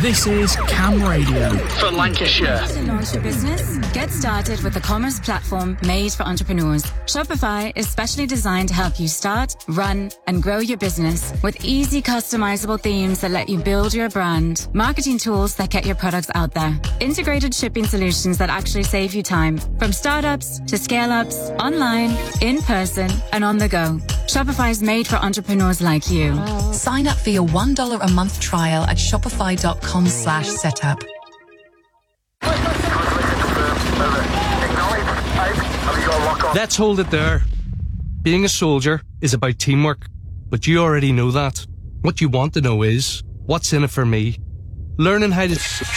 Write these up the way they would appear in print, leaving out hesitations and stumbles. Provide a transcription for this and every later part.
This is Cam Radio for Lancashire. To launch your business? Get started with a commerce platform made for entrepreneurs. Shopify is specially designed to help you start, run, and grow your business with easy customizable themes that let you build your brand, marketing tools that get your products out there, integrated shipping solutions that actually save you time, from startups to scale-ups, online, in person, and on the go. Shopify is made for entrepreneurs like you. Sign up for your $1 a month trial at shopify.com/setup. Let's hold it there. Being a soldier is about teamwork, but you already know that. What you want to know is, what's in it for me? Learning how to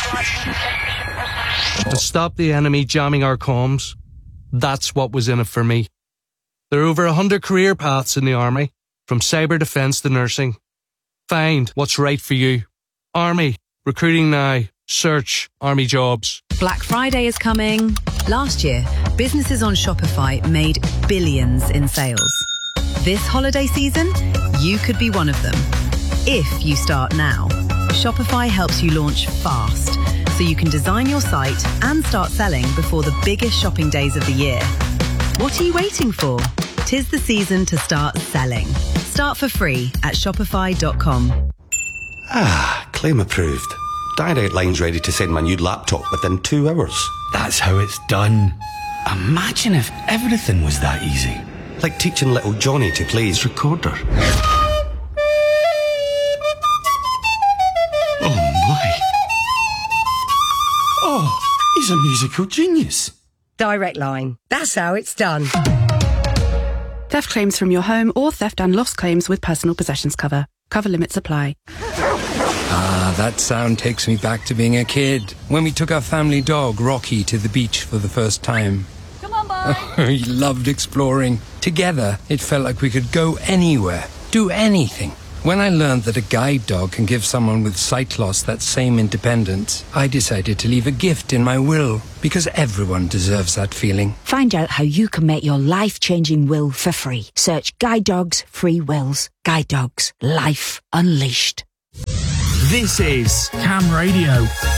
stop the enemy jamming our comms. That's what was in it for me. There are over 100 career paths in the Army, from cyber defence to nursing. Find what's right for you. Army, recruiting now. Search Army jobs. Black Friday is coming. Last year, businesses on Shopify made billions in sales. This holiday season, you could be one of them. If you start now. Shopify helps you launch fast, so you can design your site and start selling before the biggest shopping days of the year. What are you waiting for? 'Tis the season to start selling. Start for free at shopify.com. Claim approved. Direct Line's ready to send my new laptop within 2 hours. That's how it's done. Imagine if everything was that easy. Like teaching little Johnny to play his recorder. Oh my. Oh, he's a musical genius. Direct Line. That's how it's done. Theft claims from your home or theft and loss claims with personal possessions cover. Cover limits apply. That sound takes me back to being a kid, when we took our family dog, Rocky, to the beach for the first time. Come on, boy. He loved exploring. Together, it felt like we could go anywhere, do anything. When I learned that a guide dog can give someone with sight loss that same independence, I decided to leave a gift in my will, because everyone deserves that feeling. Find out how you can make your life-changing will for free. Search Guide Dogs Free Wills. Guide Dogs. Life Unleashed. This is Cam Radio.